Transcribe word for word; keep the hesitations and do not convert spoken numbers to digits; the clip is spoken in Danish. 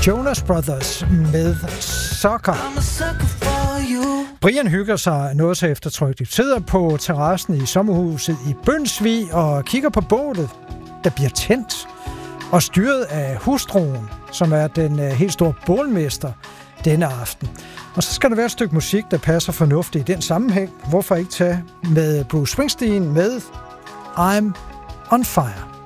Jonas Brothers med Sucker. Brian hygger sig noget så eftertrykkeligt. Sidder på terrassen i sommerhuset i Bønsvig og kigger på bålet, der bliver tændt og styret af hustruen, som er den helt store bålmester denne aften. Og så skal der være et stykke musik, der passer fornuftigt i den sammenhæng. Hvorfor ikke tage med Bruce Springsteen med I'm on Fire?